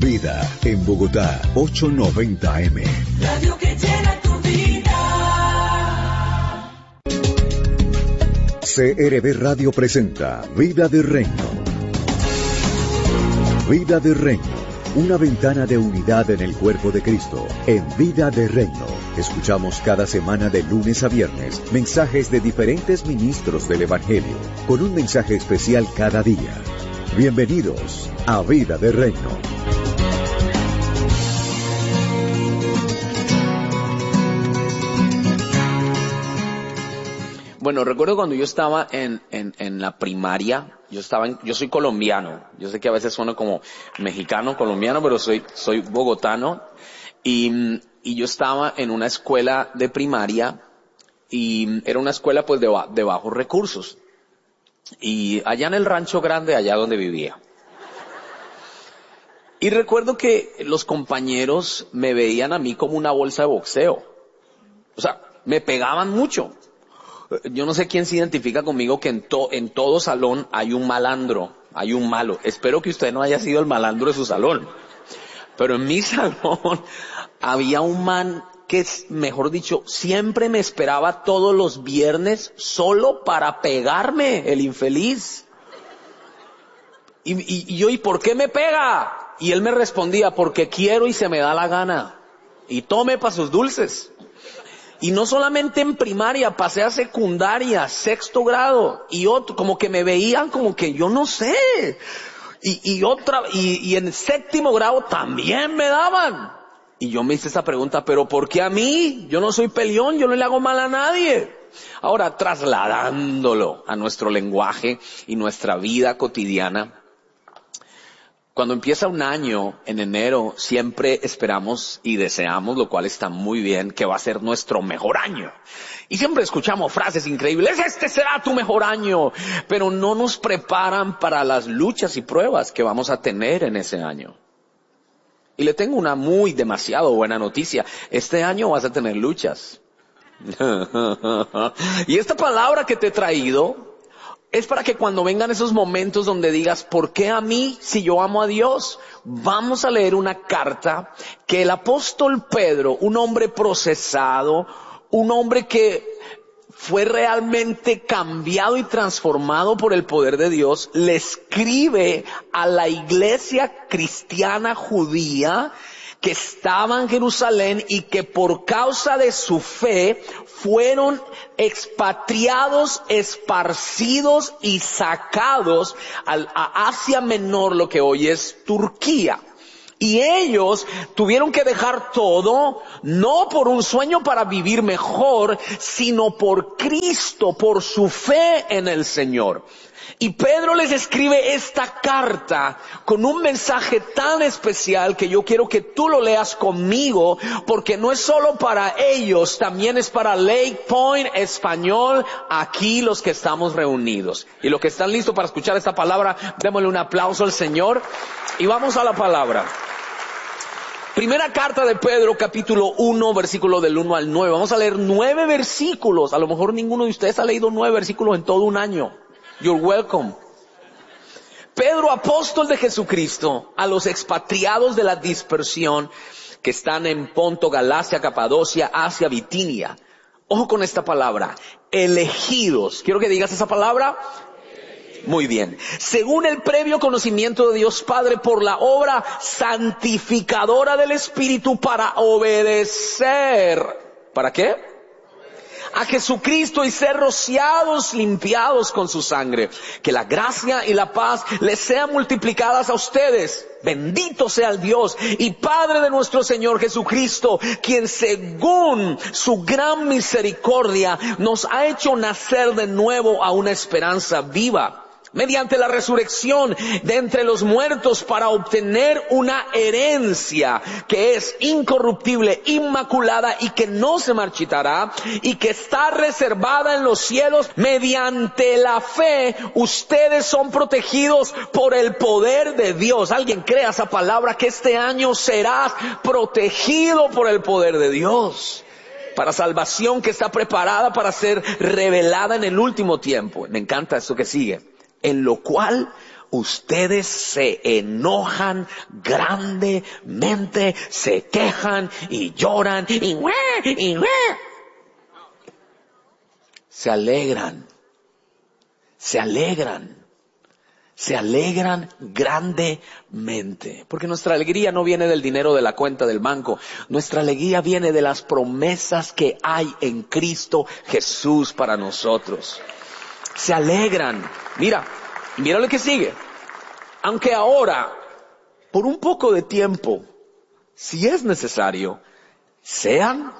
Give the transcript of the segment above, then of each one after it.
Vida en Bogotá, 890 AM. Radio que llena tu vida. CRB Radio presenta Vida de Reino. Vida de Reino, una ventana de unidad en el cuerpo de Cristo. En Vida de Reino, escuchamos cada semana de lunes a viernes mensajes de diferentes ministros del Evangelio, con un mensaje especial cada día. Bienvenidos a Vida de Reino. Bueno, recuerdo cuando yo estaba en la primaria, yo soy colombiano, yo sé que a veces sueno como mexicano, colombiano, pero soy bogotano, y yo estaba en una escuela de primaria, y era una escuela pues de bajos recursos, y allá en el Rancho Grande, allá donde vivía. Y recuerdo que los compañeros me veían a mí como una bolsa de boxeo, o sea, me pegaban mucho. Yo no sé quién se identifica conmigo que en todo salón hay un malandro, hay un malo. Espero que usted no haya sido el malandro de su salón. Pero en mi salón había un man que, mejor dicho, siempre me esperaba todos los viernes solo para pegarme, el infeliz. Y yo, ¿y por qué me pega? Y él me respondía, porque quiero y se me da la gana. Y tome pa' sus dulces. Y no solamente en primaria, pasé a secundaria, 6º grado, y otro, como que me veían como que yo no sé. Y en 7º grado también me daban. Y yo me hice esa pregunta, ¿pero por qué a mí? Yo no soy peleón, yo no le hago mal a nadie. Ahora, trasladándolo a nuestro lenguaje y nuestra vida cotidiana, cuando empieza un año, en enero, siempre esperamos y deseamos, lo cual está muy bien, que va a ser nuestro mejor año. Y siempre escuchamos frases increíbles, este será tu mejor año, pero no nos preparan para las luchas y pruebas que vamos a tener en ese año. Y le tengo una demasiado buena noticia, este año vas a tener luchas. Y esta palabra que te he traído es para que cuando vengan esos momentos donde digas, ¿por qué a mí si yo amo a Dios? Vamos a leer una carta que el apóstol Pedro, un hombre procesado, un hombre que fue realmente cambiado y transformado por el poder de Dios, le escribe a la iglesia cristiana judía que estaba en Jerusalén y que por causa de su fe fueron expatriados, esparcidos y sacados a Asia Menor, lo que hoy es Turquía. Y ellos tuvieron que dejar todo, no por un sueño para vivir mejor, sino por Cristo, por su fe en el Señor. Y Pedro les escribe esta carta con un mensaje tan especial que yo quiero que tú lo leas conmigo, porque no es solo para ellos, también es para Lake Point Español, aquí los que estamos reunidos. Y los que están listos para escuchar esta palabra, démosle un aplauso al Señor y vamos a la palabra. Primera carta de Pedro, capítulo 1, versículo del 1 al 9. Vamos a leer 9 versículos. A lo mejor ninguno de ustedes ha leído 9 versículos en todo un año. You're welcome. Pedro, apóstol de Jesucristo, a los expatriados de la dispersión que están en Ponto, Galacia, Capadocia, Asia, Bitinia. Ojo con esta palabra, elegidos. Quiero que digas esa palabra. Muy bien. Según el previo conocimiento de Dios Padre por la obra santificadora del Espíritu para obedecer. ¿Para qué? A Jesucristo y ser rociados, limpiados con su sangre. Que la gracia y la paz les sean multiplicadas a ustedes. Bendito sea el Dios y Padre de nuestro Señor Jesucristo, quien según su gran misericordia nos ha hecho nacer de nuevo a una esperanza viva, mediante la resurrección de entre los muertos, para obtener una herencia que es incorruptible, inmaculada y que no se marchitará y que está reservada en los cielos. Mediante la fe ustedes son protegidos por el poder de Dios. ¿Alguien cree esa palabra? Que este año serás protegido por el poder de Dios para salvación que está preparada para ser revelada en el último tiempo. Me encanta esto que sigue. En lo cual ustedes se enojan grandemente, se quejan y lloran y se alegran grandemente. Porque nuestra alegría no viene del dinero de la cuenta del banco. Nuestra alegría viene de las promesas que hay en Cristo Jesús para nosotros. Se alegran. Mira lo que sigue. Aunque ahora, por un poco de tiempo, si es necesario, sean,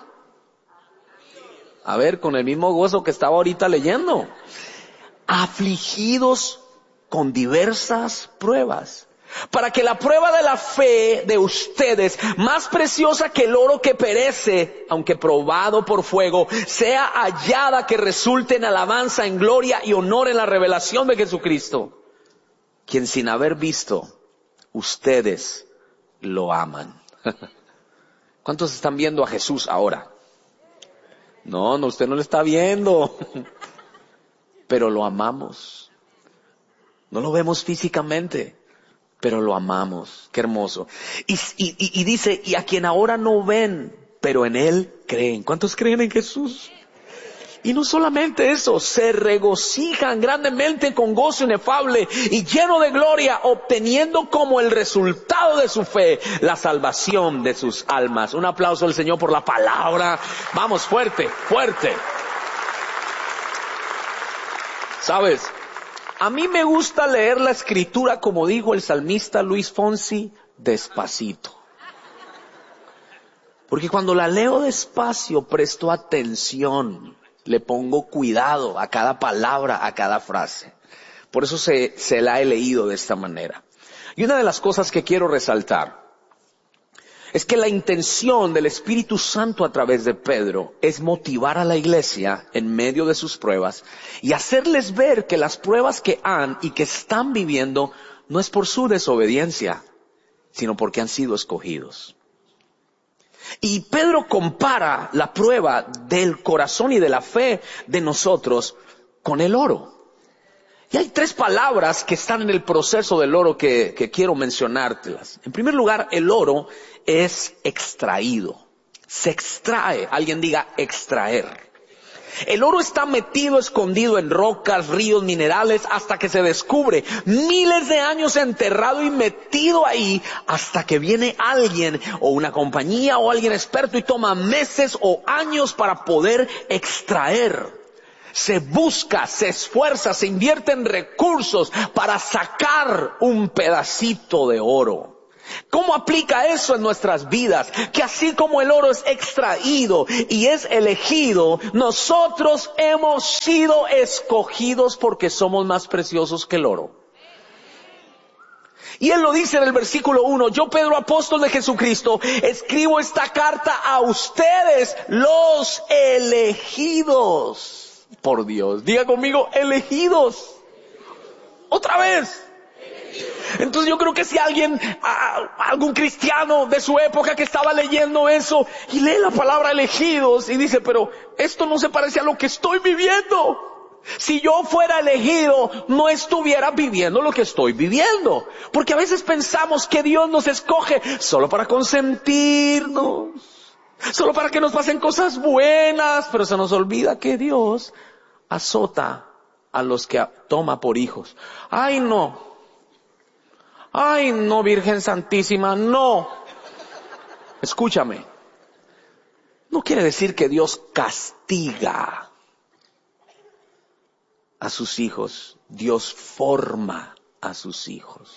a ver, con el mismo gozo que estaba ahorita leyendo, afligidos con diversas pruebas, para que la prueba de la fe de ustedes, más preciosa que el oro que perece, aunque probado por fuego, sea hallada que resulte en alabanza, en gloria y honor en la revelación de Jesucristo, quien sin haber visto, ustedes lo aman. ¿Cuántos están viendo a Jesús ahora? No, usted no lo está viendo, pero lo amamos. No lo vemos físicamente, pero lo amamos. Qué hermoso. Y dice, y a quien ahora no ven, pero en Él creen. ¿Cuántos creen en Jesús? Y no solamente eso, se regocijan grandemente con gozo inefable y lleno de gloria, obteniendo como el resultado de su fe la salvación de sus almas. Un aplauso al Señor por la palabra. Vamos, fuerte. ¿Sabes? A mí me gusta leer la escritura, como dijo el salmista Luis Fonsi, despacito. Porque cuando la leo despacio, presto atención. Le pongo cuidado a cada palabra, a cada frase. Por eso se la he leído de esta manera. Y una de las cosas que quiero resaltar es que la intención del Espíritu Santo a través de Pedro es motivar a la iglesia en medio de sus pruebas y hacerles ver que las pruebas que han y que están viviendo no es por su desobediencia, sino porque han sido escogidos. Y Pedro compara la prueba del corazón y de la fe de nosotros con el oro. Y hay 3 palabras que están en el proceso del oro que quiero mencionártelas. En primer lugar, el oro es extraído. Se extrae. Alguien diga extraer. El oro está metido, escondido en rocas, ríos, minerales, hasta que se descubre. Miles de años enterrado y metido ahí, hasta que viene alguien, o una compañía, o alguien experto, y toma meses o años para poder extraer. Se busca, se esfuerza, se invierte en recursos para sacar un pedacito de oro. ¿Cómo aplica eso en nuestras vidas? Que así como el oro es extraído y es elegido, nosotros hemos sido escogidos porque somos más preciosos que el oro. Y él lo dice en el versículo 1, yo Pedro, apóstol de Jesucristo, escribo esta carta a ustedes, los elegidos por Dios. Diga conmigo, elegidos. Otra vez. Entonces yo creo que si algún cristiano de su época que estaba leyendo eso y lee la palabra elegidos y dice, pero esto no se parece a lo que estoy viviendo. Si yo fuera elegido, no estuviera viviendo lo que estoy viviendo. Porque a veces pensamos que Dios nos escoge solo para consentirnos, solo para que nos pasen cosas buenas, pero se nos olvida que Dios azota a los que toma por hijos. Ay, no, Virgen Santísima, no. Escúchame. No quiere decir que Dios castiga a sus hijos. Dios forma a sus hijos.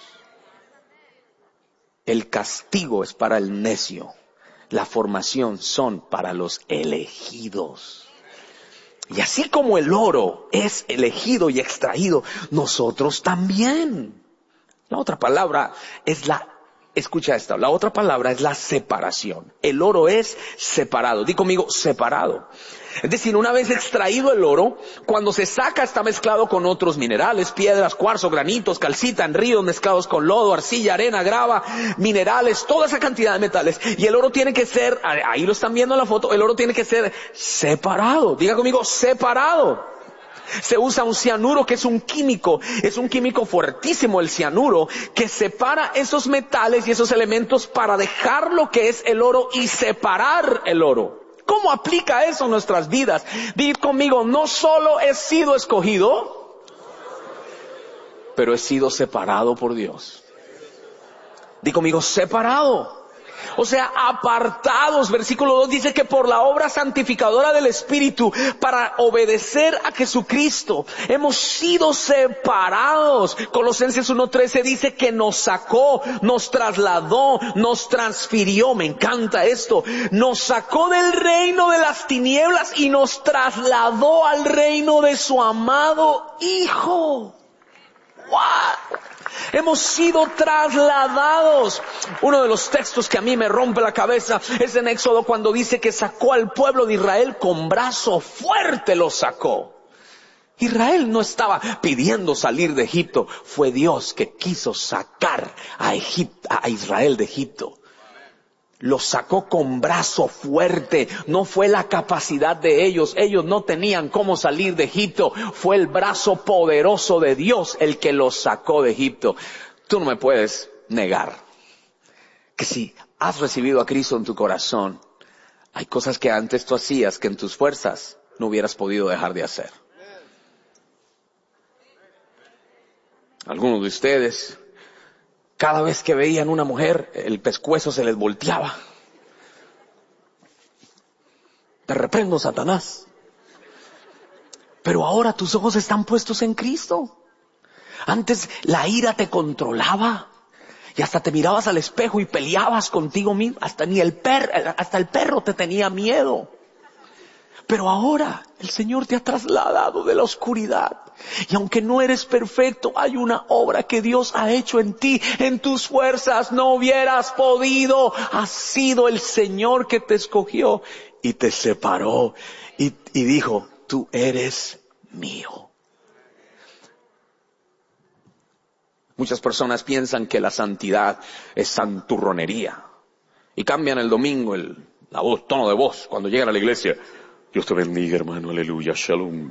El castigo es para el necio. La formación son para los elegidos. Y así como el oro es elegido y extraído, nosotros también. La otra palabra es escucha esto, la otra palabra es la separación. El oro es separado. Di conmigo, separado. Es decir, una vez extraído el oro, cuando se saca está mezclado con otros minerales, piedras, cuarzo, granitos, calcita en ríos mezclados con lodo, arcilla, arena, grava, minerales, toda esa cantidad de metales. Y el oro tiene que ser, ahí lo están viendo en la foto, el oro tiene que ser separado. Diga conmigo, separado. Se usa un cianuro que es un químico fuertísimo, el cianuro, que separa esos metales y esos elementos para dejar lo que es el oro y separar el oro. ¿Cómo aplica eso en nuestras vidas? Did conmigo, no solo he sido escogido, pero he sido separado por Dios. Di conmigo, separado. O sea, apartados. Versículo 2 dice que por la obra santificadora del Espíritu, para obedecer a Jesucristo, hemos sido separados. Colosenses 1:13 dice que nos sacó, nos trasladó, nos transfirió. Me encanta esto. Nos sacó del reino de las tinieblas y nos trasladó al reino de su amado Hijo. ¡Wow! Hemos sido trasladados. Uno de los textos que a mí me rompe la cabeza es en Éxodo, cuando dice que sacó al pueblo de Israel con brazo fuerte, lo sacó. Israel no estaba pidiendo salir de Egipto, fue Dios que quiso sacar a Israel de Egipto. Lo sacó con brazo fuerte, no fue la capacidad de ellos no tenían cómo salir de Egipto, fue el brazo poderoso de Dios el que los sacó de Egipto. Tú no me puedes negar que si has recibido a Cristo en tu corazón, hay cosas que antes tú hacías que en tus fuerzas no hubieras podido dejar de hacer. Algunos de ustedes, cada vez que veían una mujer, el pescuezo se les volteaba. Te reprendo, Satanás. Pero ahora tus ojos están puestos en Cristo. Antes la ira te controlaba y hasta te mirabas al espejo y peleabas contigo mismo. Hasta el perro te tenía miedo. Pero ahora el Señor te ha trasladado de la oscuridad. Y aunque no eres perfecto, hay una obra que Dios ha hecho en ti. En tus fuerzas no hubieras podido. Ha sido el Señor que te escogió y te separó. Y dijo, tú eres mío. Muchas personas piensan que la santidad es santurronería. Y cambian el domingo el tono de voz cuando llegan a la iglesia. Dios te bendiga, hermano, aleluya, shalom.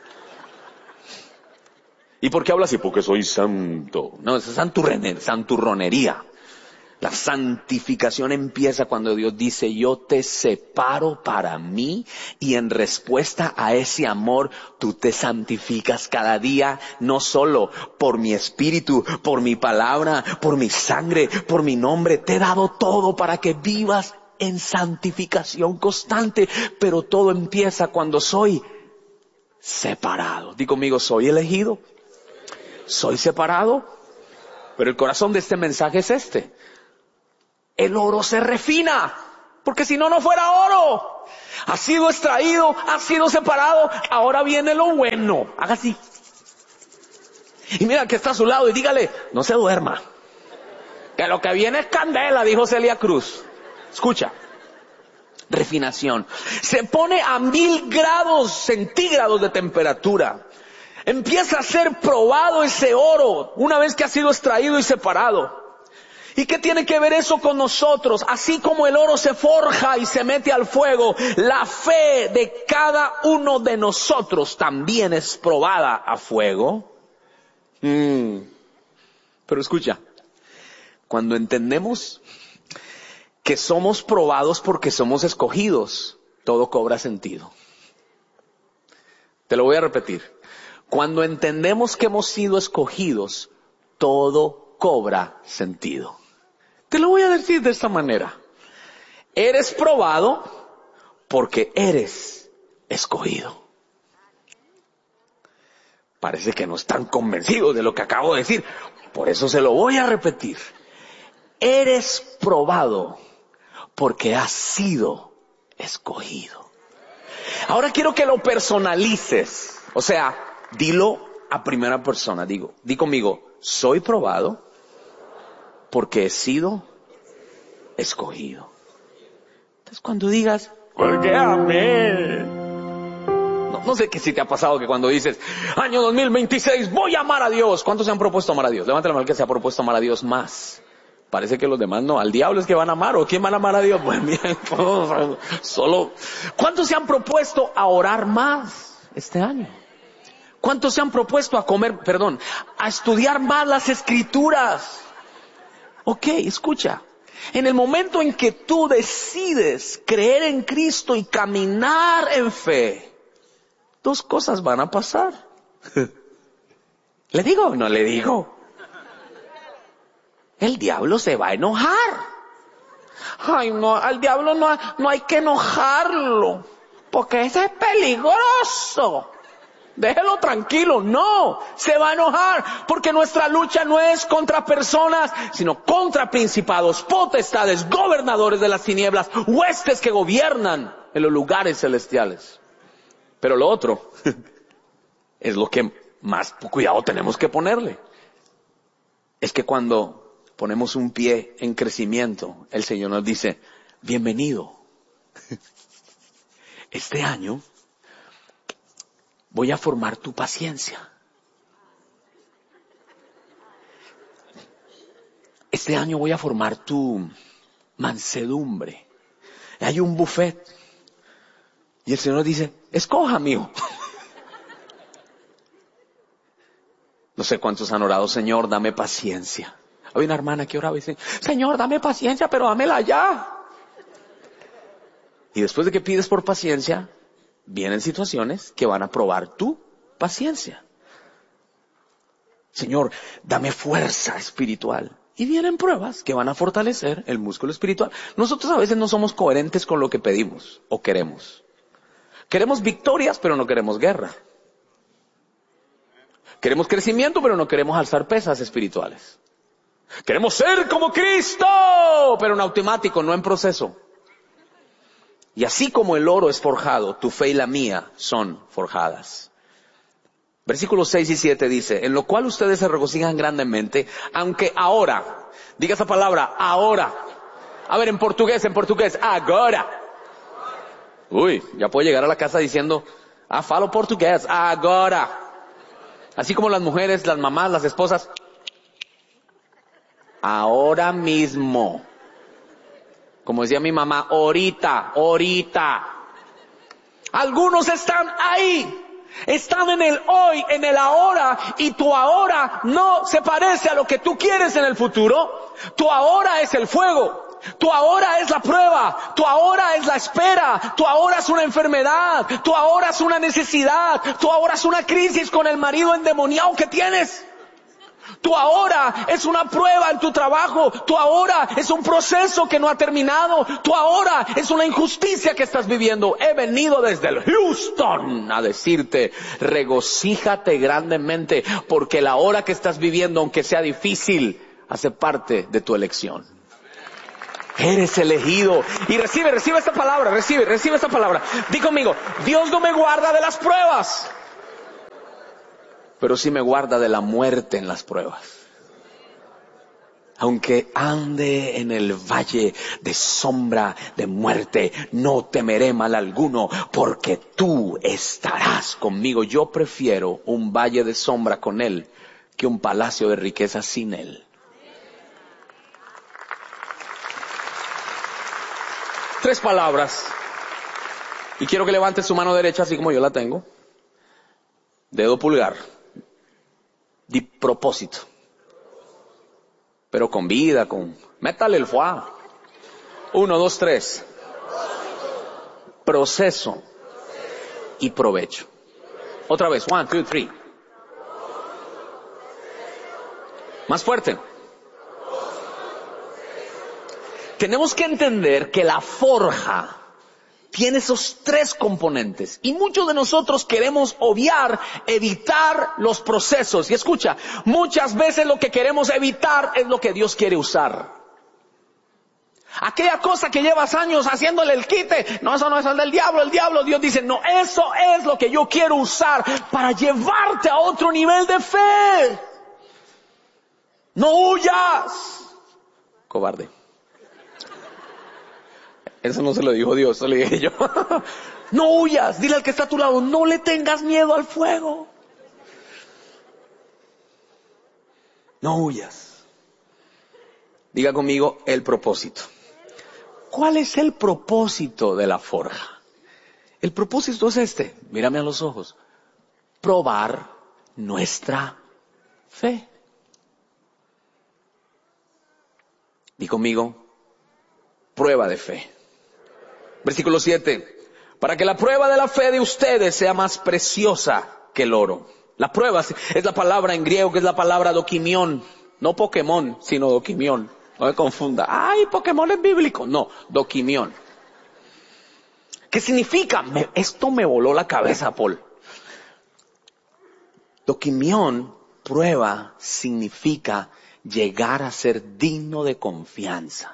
¿Y por qué hablas así? Porque soy santo. No, es santurronería. La santificación empieza cuando Dios dice, yo te separo para mí, y en respuesta a ese amor, tú te santificas cada día, no solo por mi espíritu, por mi palabra, por mi sangre, por mi nombre. Te he dado todo para que vivas en santificación constante, pero todo empieza cuando soy separado. Di conmigo, soy elegido, soy separado, pero el corazón de este mensaje es este. El oro se refina, porque si no, no fuera oro. Ha sido extraído, ha sido separado, ahora viene lo bueno. Haga así. Y mira que está a su lado y dígale, no se duerma, que lo que viene es candela, dijo Celia Cruz. Escucha, refinación. Se pone a 1000 grados centígrados de temperatura. Empieza a ser probado ese oro una vez que ha sido extraído y separado. ¿Y qué tiene que ver eso con nosotros? Así como el oro se forja y se mete al fuego, la fe de cada uno de nosotros también es probada a fuego. Pero escucha, cuando entendemos que somos probados porque somos escogidos, todo cobra sentido. Te lo voy a repetir. Cuando entendemos que hemos sido escogidos, todo cobra sentido. Te lo voy a decir de esta manera. Eres probado porque eres escogido. Parece que no están convencidos de lo que acabo de decir. Por eso se lo voy a repetir. Eres probado porque has sido escogido. Ahora quiero que lo personalices. O sea, dilo a primera persona. Di conmigo, soy probado porque he sido escogido. Entonces cuando digas, porque amén. No sé si te ha pasado que cuando dices, año 2026, voy a amar a Dios. ¿Cuántos se han propuesto amar a Dios? Levanta la mano que se ha propuesto amar a Dios más. Parece que los demás no. ¿Al diablo es que van a amar? ¿O quién van a amar a Dios? Pues miren, solo. ¿Cuántos se han propuesto a orar más este año? ¿Cuántos se han propuesto a estudiar más las Escrituras? Ok, escucha. En el momento en que tú decides creer en Cristo y caminar en fe, dos cosas van a pasar. ¿Le digo o no le digo? El diablo se va a enojar. Ay, no, al diablo no hay que enojarlo, porque ese es peligroso. Déjelo tranquilo. No, se va a enojar, porque nuestra lucha no es contra personas, sino contra principados, potestades, gobernadores de las tinieblas, huestes que gobiernan en los lugares celestiales. Pero lo otro es lo que más cuidado tenemos que ponerle. Es que cuando ponemos un pie en crecimiento, el Señor nos dice, bienvenido. Este año voy a formar tu paciencia. Este año voy a formar tu mansedumbre. Hay un buffet. Y el Señor nos dice, escoja, amigo. No sé cuántos han orado, Señor, dame paciencia. Hay una hermana que oraba y dice, Señor, dame paciencia, pero dámela ya. Y después de que pides por paciencia, vienen situaciones que van a probar tu paciencia. Señor, dame fuerza espiritual. Y vienen pruebas que van a fortalecer el músculo espiritual. Nosotros a veces no somos coherentes con lo que pedimos o queremos. Queremos victorias, pero no queremos guerra. Queremos crecimiento, pero no queremos alzar pesas espirituales. Queremos ser como Cristo, pero en automático, no en proceso. Y así como el oro es forjado, tu fe y la mía son forjadas. Versículos 6 y 7 dice, en lo cual ustedes se regocijan grandemente, aunque ahora, diga esa palabra, ahora. A ver, en portugués, agora. Uy, ya puedo llegar a la casa diciendo, falo portugués, agora. Así como las mujeres, las mamás, las esposas, ahora mismo. Como decía mi mamá, ahorita. Algunos están ahí, están en el hoy, en el ahora, y tu ahora no se parece a lo que tú quieres en el futuro. Tu ahora es el fuego. Tu ahora es la prueba, tu ahora es la espera, tu ahora es una enfermedad, tu ahora es una necesidad, tu ahora es una crisis con el marido endemoniado que tienes. Tu ahora es una prueba en tu trabajo, tu ahora es un proceso que no ha terminado, tu ahora es una injusticia que estás viviendo. He venido desde el Houston a decirte, regocíjate grandemente, porque la hora que estás viviendo, aunque sea difícil, hace parte de tu elección. Eres elegido. Y recibe esta palabra, recibe esta palabra. Di conmigo, Dios no me guarda de las pruebas, pero sí me guarda de la muerte en las pruebas. Aunque ande en el valle de sombra de muerte, no temeré mal alguno, porque tú estarás conmigo. Yo prefiero un valle de sombra con Él que un palacio de riqueza sin Él. 3 palabras. Y quiero que levante su mano derecha así como yo la tengo. Dedo pulgar. Di propósito. Pero con vida, métale el foie. 1, 2, 3. Proceso y provecho. Otra vez. 1, 2, 3. Más fuerte. Tenemos que entender que la forja tiene esos 3 componentes. Y muchos de nosotros queremos evitar los procesos. Y escucha, muchas veces lo que queremos evitar es lo que Dios quiere usar. Aquella cosa que llevas años haciéndole el quite, no, eso no es el del diablo, Dios dice, no, eso es lo que yo quiero usar para llevarte a otro nivel de fe. No huyas, cobarde. Eso no se lo dijo Dios, eso le dije yo. No huyas, dile al que está a tu lado, no le tengas miedo al fuego. No huyas. Diga conmigo el propósito. ¿Cuál es el propósito de la forja? El propósito es mírame a los ojos. probar nuestra fe. Di conmigo, prueba de fe. Versículo 7. Para que la prueba de la fe de ustedes sea más preciosa que el oro. La prueba es la palabra en griego que es la palabra dokimión. No Pokémon, sino dokimión. No me confunda. Ay, Pokémon es bíblico. No, dokimión. ¿Qué significa? Esto me voló la cabeza, Paul. Dokimión, prueba, significa llegar a ser digno de confianza.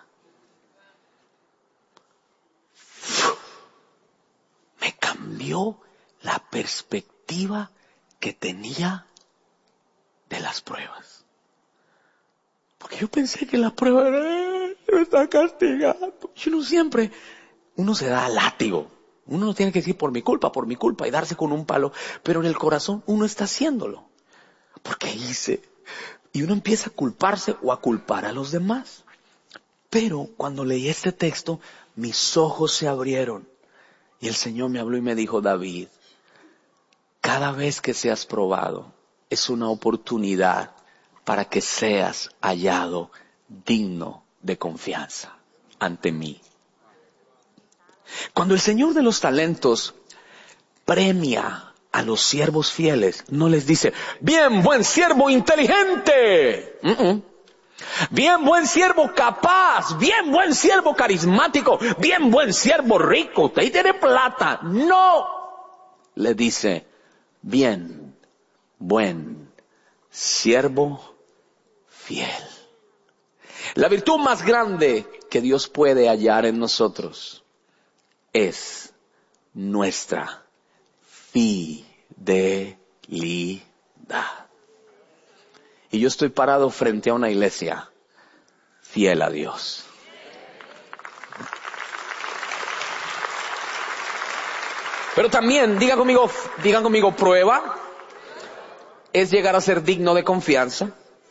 Me cambió la perspectiva que tenía de las pruebas. Porque yo pensé que la prueba era, me está castigando. Uno se da látigo. Uno no tiene que decir por mi culpa, y darse con un palo. Pero en el corazón uno está haciéndolo. Porque hice. Y uno empieza a culparse o a culpar a los demás. Pero cuando leí este texto, mis ojos se abrieron. Y el Señor me habló y me dijo, David, cada vez que seas probado, es una oportunidad para que seas hallado digno de confianza ante mí. Cuando el Señor de los talentos premia a los siervos fieles, no les dice, bien, buen siervo inteligente. Bien, buen siervo capaz. Bien, buen siervo carismático. Bien, buen siervo rico. Usted tiene plata. No. Le dice, bien, buen siervo fiel. La virtud más grande que Dios puede hallar en nosotros es nuestra fidelidad. Y yo estoy parado frente a una iglesia fiel a Dios. Pero también, digan conmigo, prueba es llegar a ser digno de confianza.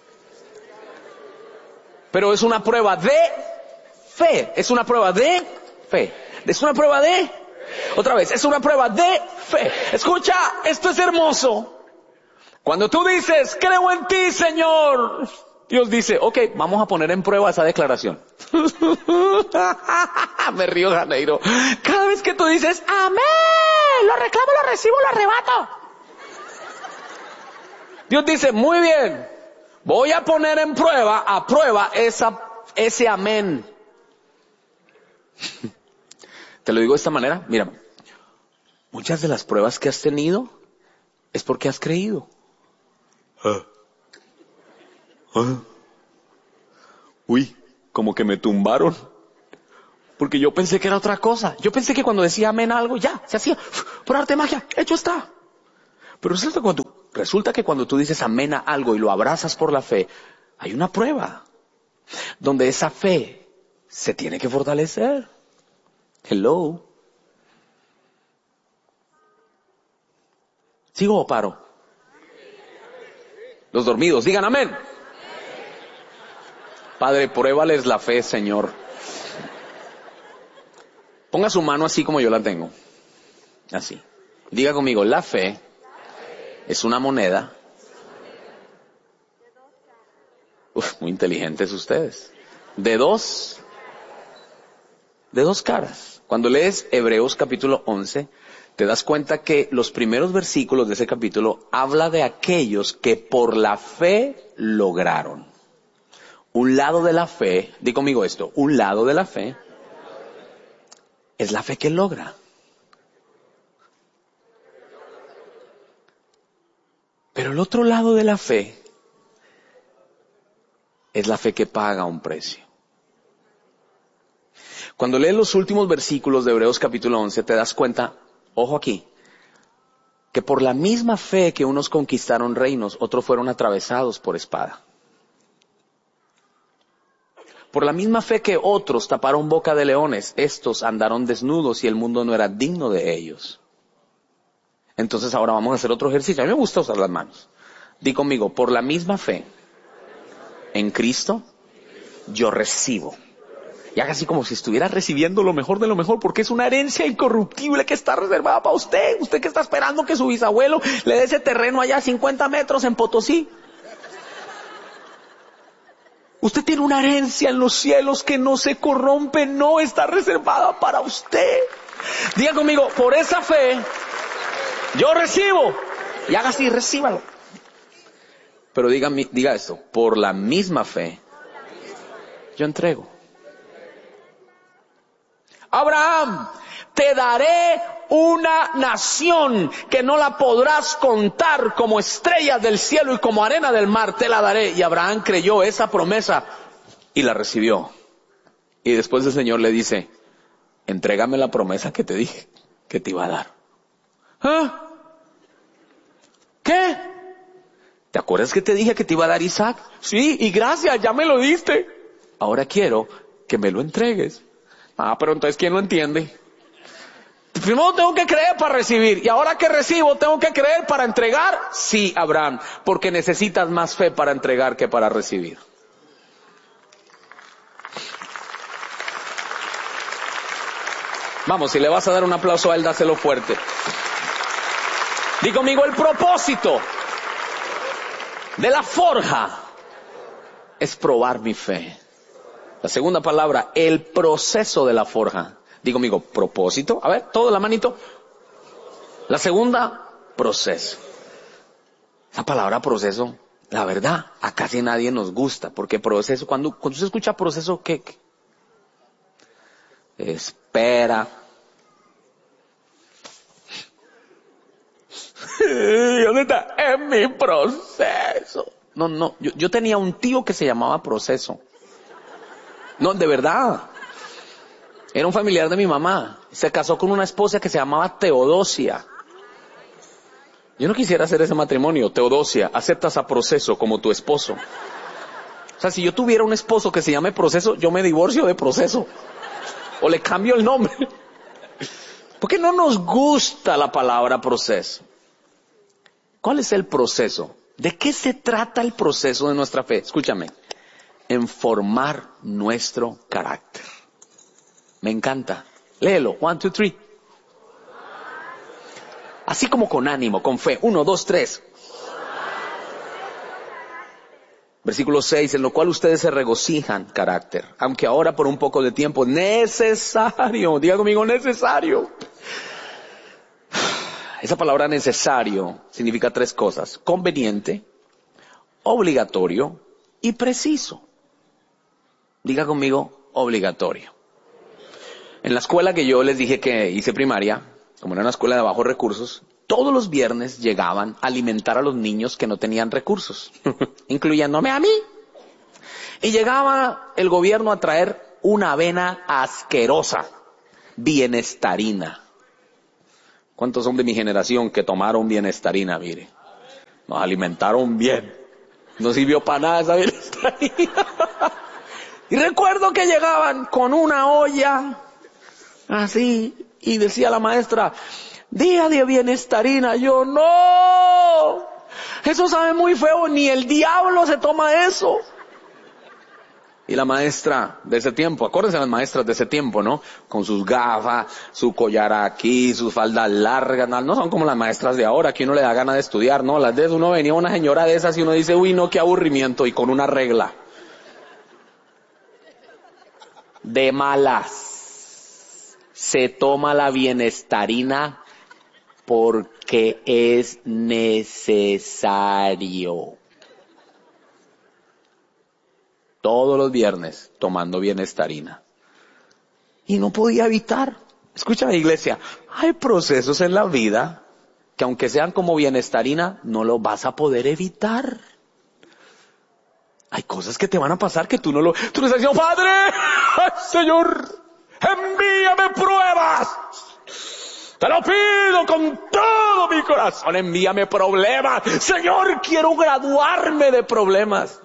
Pero es una prueba de fe. Es una prueba de fe. Es una prueba de... Otra vez, es una prueba de fe. Escucha, esto es hermoso. Cuando tú dices, creo en ti, Señor, Dios dice, ok, vamos a poner en prueba esa declaración. Me río, Janeiro. Cada vez que tú dices, amén, lo reclamo, lo recibo, lo arrebato. Dios dice, muy bien, voy a poner en prueba, a prueba ese amén. Te lo digo de esta manera, mira, muchas de las pruebas que has tenido es porque has creído. Uy, como que me tumbaron. Porque yo pensé que era otra cosa. Yo pensé que cuando decía amén a algo, ya, se hacía. Por arte de magia, hecho está. Pero resulta que cuando tú dices amén a algo y lo abrazas por la fe, hay una prueba. Donde esa fe se tiene que fortalecer. Hello. ¿Sigo o paro? Los dormidos, digan amén. Padre, pruébales la fe, Señor. Ponga su mano así como yo la tengo. Así. Diga conmigo, la fe es una moneda. Muy inteligentes ustedes. De dos caras. Cuando lees Hebreos capítulo 11, te das cuenta que los primeros versículos de ese capítulo habla de aquellos que por la fe lograron. Un lado de la fe, di conmigo esto, un lado de la fe es la fe que logra. Pero el otro lado de la fe es la fe que paga un precio. Cuando lees los últimos versículos de Hebreos capítulo 11, te das cuenta, ojo aquí, que por la misma fe que unos conquistaron reinos, otros fueron atravesados por espada. Por la misma fe que otros taparon boca de leones, estos andaron desnudos y el mundo no era digno de ellos. Entonces ahora vamos a hacer otro ejercicio. A mí me gusta usar las manos. Di conmigo, por la misma fe en Cristo, yo recibo Y haga así como si estuviera recibiendo lo mejor de lo mejor, porque es una herencia incorruptible que está reservada para usted. Usted que está esperando que su bisabuelo le dé ese terreno allá a 50 metros en Potosí. Usted tiene una herencia en los cielos que no se corrompe, no está reservada para usted. Diga conmigo, por esa fe, yo recibo. Y haga así, recíbalo. Pero diga esto, por la misma fe, yo entrego. Abraham, te daré una nación que no la podrás contar, como estrellas del cielo y como arena del mar te la daré. Y Abraham creyó esa promesa y la recibió. Y después el Señor le dice, entrégame la promesa que te dije que te iba a dar. ¿Ah? ¿Qué? ¿Te acuerdas que te dije que te iba a dar Isaac? Sí, y gracias, ya me lo diste. Ahora quiero que me lo entregues. Ah, pero entonces ¿quién lo entiende? Primero tengo que creer para recibir. Y ahora que recibo, ¿tengo que creer para entregar? Sí, Abraham, porque necesitas más fe para entregar que para recibir. Vamos, si le vas a dar un aplauso a él, dáselo fuerte. Di conmigo, el propósito de la forja es probar mi fe. La segunda palabra, el proceso de la forja. Di conmigo, propósito. A ver, todo la manito. La segunda, proceso. Esa palabra proceso, la verdad, a casi nadie nos gusta. Porque proceso, cuando se escucha proceso, ¿qué? Espera. ¿Dónde está? En mi proceso. No, yo tenía un tío que se llamaba Proceso. No, de verdad. Era un familiar de mi mamá. Se casó con una esposa que se llamaba Teodosia. Yo no quisiera hacer ese matrimonio. Teodosia, aceptas a Proceso como tu esposo. O sea, si yo tuviera un esposo que se llame Proceso, yo me divorcio de Proceso. O le cambio el nombre. Porque no nos gusta la palabra proceso. ¿Cuál es el proceso? ¿De qué se trata el proceso de nuestra fe? Escúchame. En formar nuestro carácter. Me encanta. Léelo. 1, 2, 3. Así como con ánimo, con fe. 1, 2, 3. Versículo 6, en lo cual ustedes se regocijan, carácter. Aunque ahora por un poco de tiempo, necesario. Diga conmigo, necesario. Esa palabra necesario significa 3 cosas. Conveniente, obligatorio y preciso. Diga conmigo, obligatorio. En la escuela que yo les dije que hice primaria, como era una escuela de bajos recursos, todos los viernes llegaban a alimentar a los niños que no tenían recursos, incluyéndome a mí. Y llegaba el gobierno a traer una avena asquerosa, bienestarina. ¿Cuántos son de mi generación que tomaron bienestarina? Mire, nos alimentaron bien. No sirvió para nada esa bienestarina. Y recuerdo que llegaban con una olla, así, y decía la maestra, día de bienestarina. Yo, no, eso sabe muy feo, ni el diablo se toma eso. Y la maestra de ese tiempo, acuérdense las maestras de ese tiempo, ¿no? Con sus gafas, su collar aquí, sus faldas largas, no son como las maestras de ahora, que uno le da ganas de estudiar, ¿no? Las de eso, uno venía una señora de esas y uno dice, uy, no, qué aburrimiento, y con una regla. De malas. Se toma la bienestarina porque es necesario. Todos los viernes tomando bienestarina. Y no podía evitar. Escúchame, iglesia, hay procesos en la vida que aunque sean como bienestarina, no los vas a poder evitar. Hay cosas que te van a pasar que tú no estás diciendo, Padre, Señor, envíame pruebas. Te lo pido con todo mi corazón, envíame problemas. Señor, quiero graduarme de problemas.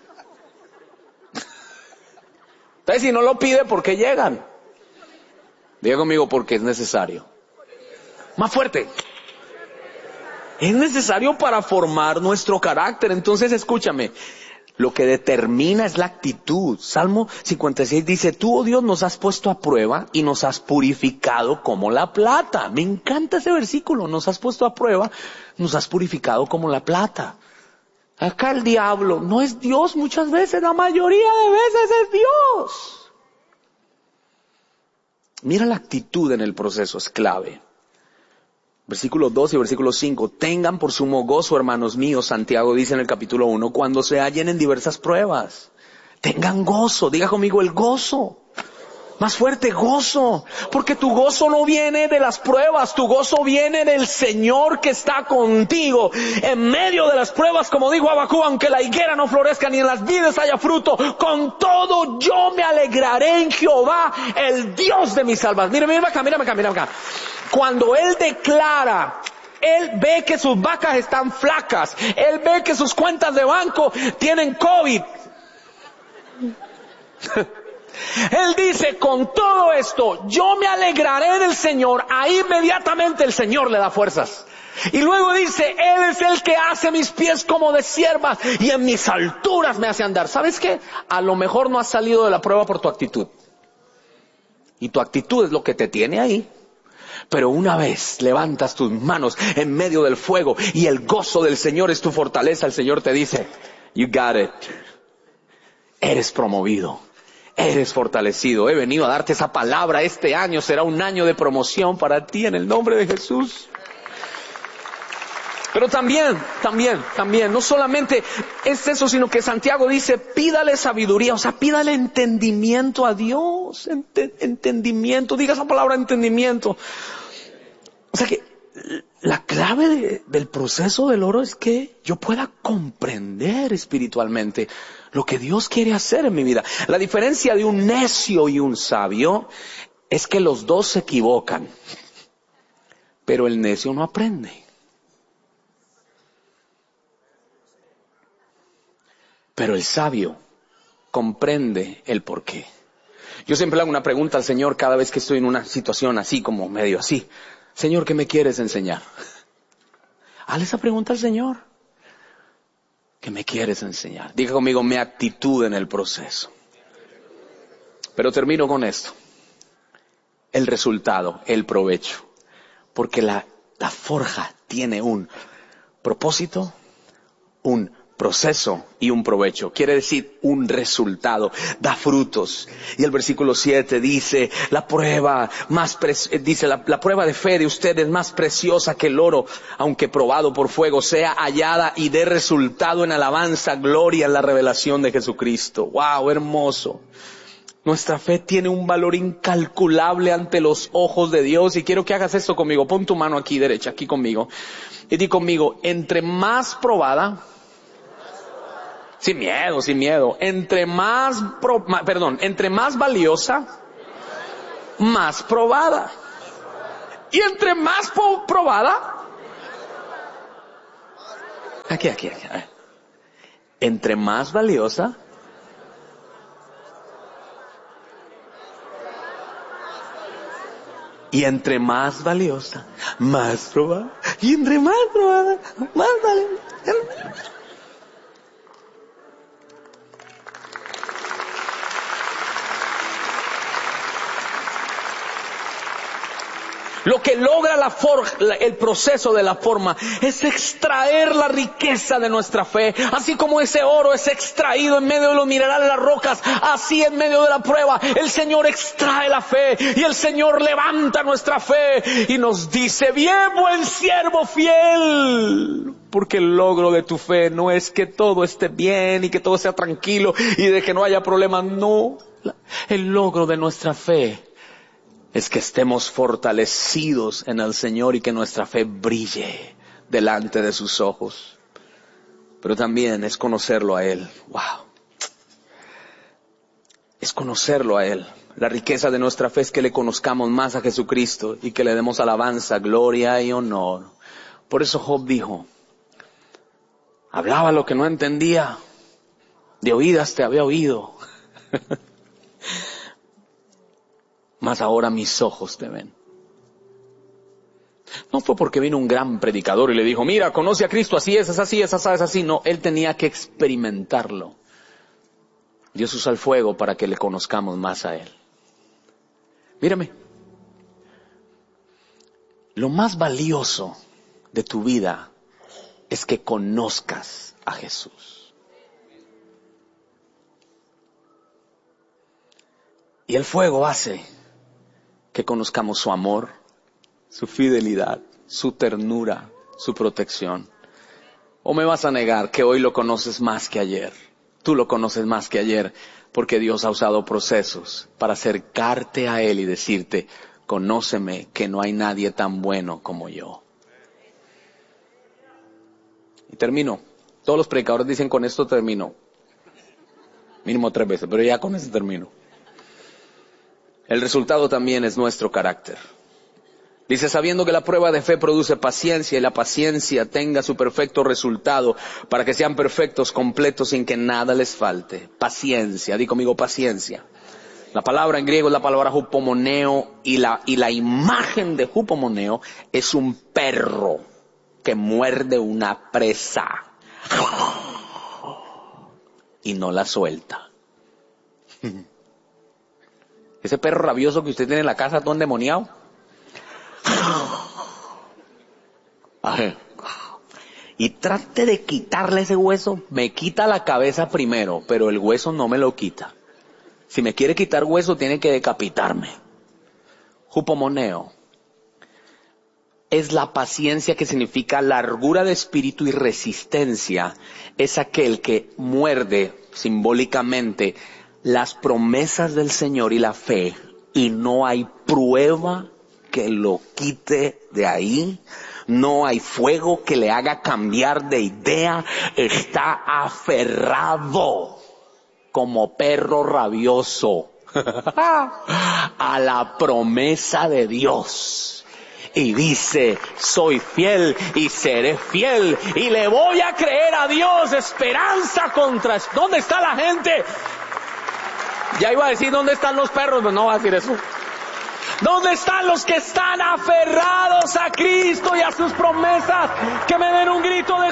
Entonces, si no lo pide, ¿por qué llegan? Diga conmigo, porque es necesario. Más fuerte. Es necesario para formar nuestro carácter. Entonces, escúchame. Lo que determina es la actitud. Salmo 56 dice, tú, oh Dios, nos has puesto a prueba y nos has purificado como la plata. Me encanta ese versículo, nos has puesto a prueba, nos has purificado como la plata. Acá el diablo no es Dios muchas veces, la mayoría de veces es Dios. Mira la actitud en el proceso, es clave. Versículo 2 y versículo 5, tengan por sumo gozo, hermanos míos, Santiago dice en el capítulo 1, cuando se hallen en diversas pruebas. Tengan gozo, diga conmigo el gozo. Más fuerte, gozo. Porque tu gozo no viene de las pruebas, tu gozo viene del Señor que está contigo. En medio de las pruebas, como dijo Habacuc, aunque la higuera no florezca ni en las vides haya fruto, con todo yo me alegraré en Jehová, el Dios de mi salvación. Mira acá. Cuando Él declara, Él ve que sus vacas están flacas, Él ve que sus cuentas de banco tienen COVID. Él dice, con todo esto, yo me alegraré del Señor. Ahí inmediatamente el Señor le da fuerzas. Y luego dice, Él es el que hace mis pies como de siervas y en mis alturas me hace andar. ¿Sabes qué? A lo mejor no has salido de la prueba por tu actitud. Y tu actitud es lo que te tiene ahí. Pero una vez levantas tus manos en medio del fuego y el gozo del Señor es tu fortaleza, el Señor te dice, you got it. Eres promovido. Eres fortalecido. He venido a darte esa palabra. Este año será un año de promoción para ti en el nombre de Jesús. Pero también, no solamente es eso, sino que Santiago dice, pídale sabiduría, o sea, pídale entendimiento a Dios. Entendimiento, diga esa palabra, entendimiento. O sea que la clave del proceso del oro es que yo pueda comprender espiritualmente lo que Dios quiere hacer en mi vida. La diferencia de un necio y un sabio es que los dos se equivocan, pero el necio no aprende. Pero el sabio comprende el porqué. Yo siempre le hago una pregunta al Señor cada vez que estoy en una situación así, como medio así. Señor, ¿qué me quieres enseñar? Hazle esa pregunta al Señor. ¿Qué me quieres enseñar? Diga conmigo mi actitud en el proceso. Pero termino con esto. El resultado, el provecho. Porque la forja tiene un propósito, un proceso y un provecho. Quiere decir un resultado, da frutos. Y el versículo 7 dice, la prueba de fe de ustedes más preciosa que el oro, aunque probado por fuego, sea hallada y dé resultado en alabanza, gloria en la revelación de Jesucristo. ¡Wow! Hermoso. Nuestra fe tiene un valor incalculable ante los ojos de Dios. Y quiero que hagas esto conmigo. Pon tu mano aquí derecha, aquí conmigo. Y di conmigo, entre más probada, sin miedo. Entre más valiosa, más probada. Y entre más probada, aquí. Entre más valiosa, y entre más valiosa, más probada. Y entre más probada, más valiosa. Lo que logra el proceso de la forma es extraer la riqueza de nuestra fe. Así como ese oro es extraído en medio de los minerales de las rocas, así en medio de la prueba el Señor extrae la fe y el Señor levanta nuestra fe y nos dice, bien buen siervo fiel. Porque el logro de tu fe no es que todo esté bien y que todo sea tranquilo y de que no haya problemas. No, el logro de nuestra fe es que estemos fortalecidos en el Señor y que nuestra fe brille delante de sus ojos. Pero también es conocerlo a Él. ¡Wow! Es conocerlo a Él. La riqueza de nuestra fe es que le conozcamos más a Jesucristo y que le demos alabanza, gloria y honor. Por eso Job dijo, hablaba lo que no entendía, de oídas te había oído. Mas ahora mis ojos te ven. No fue porque vino un gran predicador y le dijo, mira, conoce a Cristo, así es así. No, él tenía que experimentarlo. Dios usa el fuego para que le conozcamos más a Él. Mírame, lo más valioso de tu vida es que conozcas a Jesús. Y el fuego hace que conozcamos su amor, su fidelidad, su ternura, su protección. ¿O me vas a negar que hoy lo conoces más que ayer? Tú lo conoces más que ayer porque Dios ha usado procesos para acercarte a Él y decirte, conóceme, que no hay nadie tan bueno como yo. Y termino. Todos los predicadores dicen, con esto termino. Mínimo 3 veces, pero ya con eso termino. El resultado también es nuestro carácter. Dice, sabiendo que la prueba de fe produce paciencia y la paciencia tenga su perfecto resultado para que sean perfectos, completos, sin que nada les falte. Paciencia, di conmigo paciencia. La palabra en griego es la palabra hupomoneo y la imagen de hupomoneo es un perro que muerde una presa y no la suelta. Ese perro rabioso que usted tiene en la casa, todo endemoniado. Y trate de quitarle ese hueso. Me quita la cabeza primero, pero el hueso no me lo quita. Si me quiere quitar hueso, tiene que decapitarme. Hupomoneo es la paciencia, que significa largura de espíritu y resistencia. Es aquel que muerde simbólicamente las promesas del Señor y la fe, y no hay prueba que lo quite de ahí, no hay fuego que le haga cambiar de idea, está aferrado como perro rabioso a la promesa de Dios. Y dice, soy fiel y seré fiel y le voy a creer a Dios. Esperanza contra... ¿Dónde está la gente? Ya iba a decir, ¿dónde están los perros? Pero no va a decir eso. ¿Dónde están los que están aferrados a Cristo y a sus promesas? Que me den un grito de